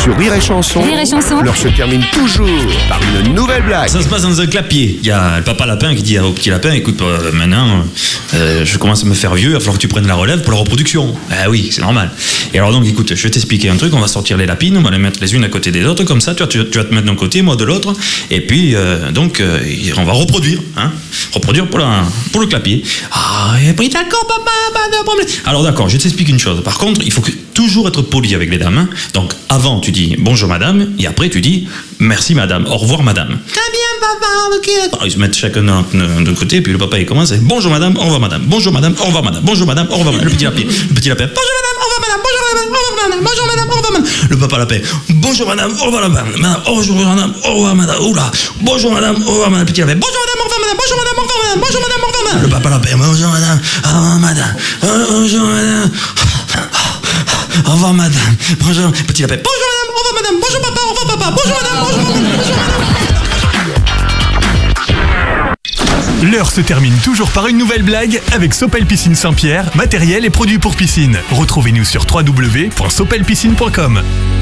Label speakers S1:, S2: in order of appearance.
S1: Sur Rire et Chanson,
S2: Rire et Chanson.
S1: l'heure se termine toujours par une nouvelle blague.
S3: Ça se passe dans un clapier. Il y a le papa lapin qui dit au petit lapin, écoute, maintenant, je commence à me faire vieux, il va falloir que tu prennes la relève pour la reproduction. Ah oui, c'est normal. Et alors donc, écoute, je vais t'expliquer un truc, on va sortir les lapines, on va les mettre les unes à côté des autres, comme ça, tu vas te mettre d'un côté, moi de l'autre, et puis, on va reproduire, hein, reproduire pour le clapier. Ah, et puis d'accord, papa, pas de problème. Alors d'accord, je t'explique une chose. Par contre, il faut toujours être poli avec les dames. Hein. Donc, avant, tu dis bonjour madame, et après, tu dis merci madame, au revoir madame. Très bien, papa, ok. Alors, ils se mettent chacun d'un côté, et puis le papa, il commence, bonjour madame, au revoir madame, bonjour madame, au revoir madame, bonjour madame, au revoir madame. Le petit lapin, bonjour madame, au revoir madame, bonjour madame, au revoir madame, bonjour madame, au revoir madame. Le papa lapin, bonjour madame, au revoir madame, bonjour madame, au revoir madame, oula, bonjour madame, au revoir madame, petit lapin, bonjour madame, au revoir madame, bonjour madame, au revoir madame, bonjour madame, au revoir madame. Le papa lapin, bonjour madame, au revoir madame, bonjour madame. Au revoir madame, bonjour, petit lapin, bonjour madame, au revoir madame, bonjour papa, au revoir papa, bonjour madame, bonjour madame, bonjour madame.
S4: L'heure se termine toujours par une nouvelle blague avec Sopel Piscine Saint-Pierre, matériel et produits pour piscine. Retrouvez-nous sur www.sopelpiscine.com.